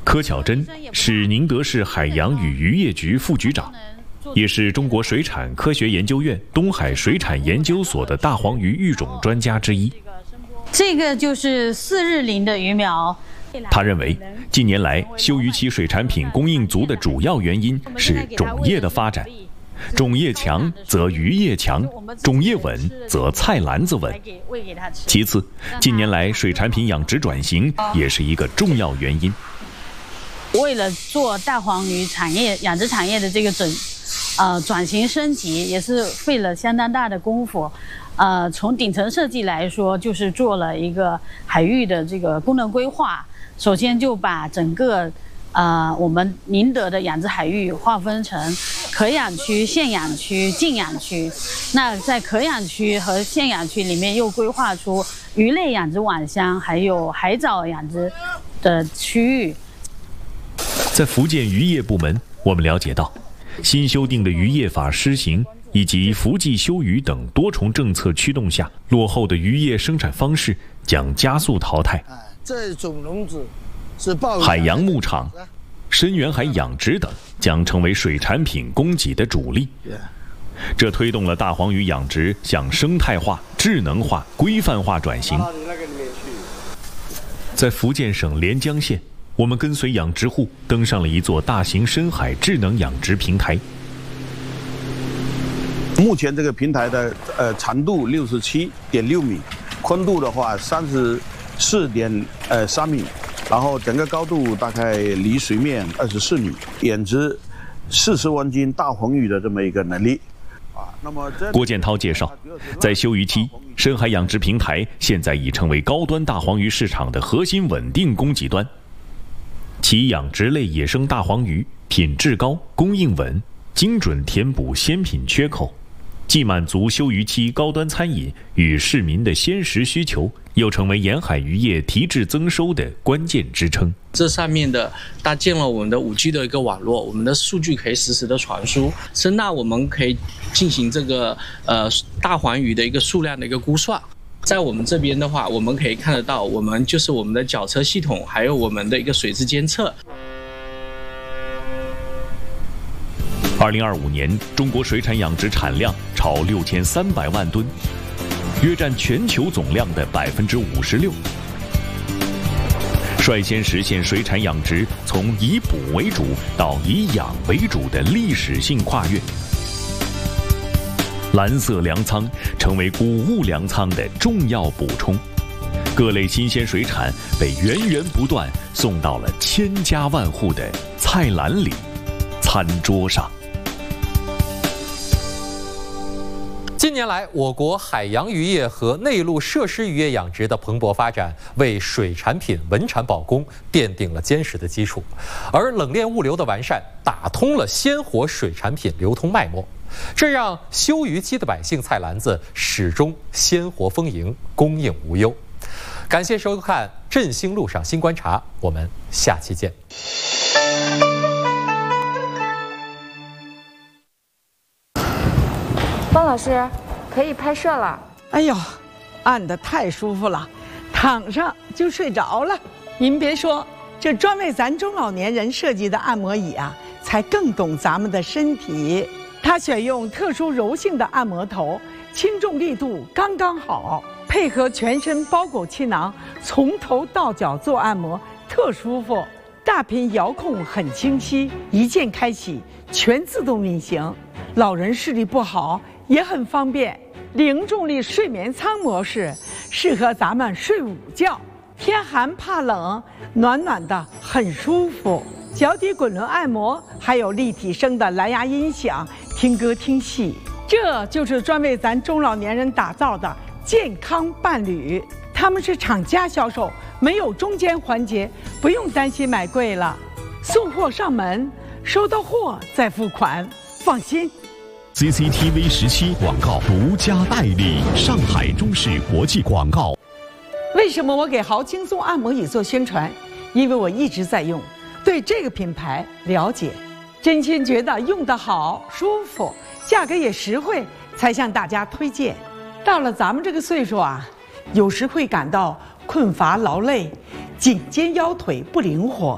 柯巧珍是宁德市海洋与渔业局副局长，也是中国水产科学研究院东海水产研究所的大黄鱼育种专家之一。 这个就是4日龄的鱼苗。 他认为，近年来休渔期水产品供应足的主要原因是种业的发展。种业强则渔业强，种业稳则菜篮子稳。其次，近年来水产品养殖转型也是一个重要原因。 为了做大黄鱼产业养殖产业的这个转型升级，也是费了相当大的功夫。从顶层设计来说，就是做了一个海域的这个功能规划。首先就把整个我们宁德的养殖海域划分成可养区、现养区、禁养区。那在可养区和现养区里面，又规划出鱼类养殖网箱，还有海藻养殖的区域。 在福建渔业部门，我们了解到，新修订的渔业法施行以及福记休渔等多重政策驱动下，落后的渔业生产方式将加速淘汰。 这种笼子是海洋牧场、深远海养殖等将成为水产品供给的主力。这推动了大黄鱼养殖向生态化、智能化、规范化转型。在福建省连江县，我们跟随养殖户登上了一座大型深海智能养殖平台。 目前这个平台的长度67.6米，宽度的话34.3米，然后整个高度大概离水面24米，养殖40万斤大黄鱼的这么一个能力。 郭建涛介绍，在休渔期，深海养殖平台现在已成为高端大黄鱼市场的核心稳定供给端。其养殖类野生大黄鱼品质高、供应稳，精准填补鲜品缺口，既满足休渔期高端餐饮与市民的鲜食需求，又成为沿海渔业提质增收的关键支撑。 这上面的搭建了我们的5G 的一个网络，我们的数据可以实时的传输，声纳我们可以进行这个大黄鱼的一个数量的一个估算。在我们这边的话，我们可以看得到，我们的绞车系统，还有我们的一个水质监测。 2025年，中国水产养殖产量超6300万吨，约占全球总量的56%，率先实现水产养殖从以捕为主到以养为主的历史性跨越。蓝色粮仓成为谷物粮仓的重要补充，各类新鲜水产被源源不断送到了千家万户的菜篮里、餐桌上。 近年来，我国海洋渔业和内陆设施渔业养殖的蓬勃发展，为水产品稳产保供奠定了坚实的基础。而冷链物流的完善，打通了鲜活水产品流通脉络，这让休渔期的百姓菜篮子始终鲜活丰盈，供应无忧。感谢收看《振兴路上新观察》，我们下期见。 方老师，可以拍摄了。 哎呦，按得太舒服了，躺上就睡着了。您别说，这专为咱中老年人设计的按摩椅啊，才更懂咱们的身体。它选用特殊柔性的按摩头，轻重力度刚刚好，配合全身包裹气囊，从头到脚做按摩特舒服。大屏遥控很清晰，一键开启，全自动运行。老人视力不好也很方便。零重力睡眠舱模式适合咱们睡午觉，天寒怕冷，暖暖的很舒服。脚底滚轮按摩，还有立体声的蓝牙音响，听歌听戏。这就是专为咱中老年人打造的健康伴侣。他们是厂家销售，没有中间环节，不用担心买贵了。送货上门，收到货再付款，放心。 CCTV 17广告独家代理，上海中视国际广告。 为什么我给豪轻松按摩椅做宣传？因为我一直在用，对这个品牌了解，真心觉得用得好、舒服，价格也实惠，才向大家推荐。到了咱们这个岁数啊，有时会感到困乏劳累，颈肩腰腿不灵活。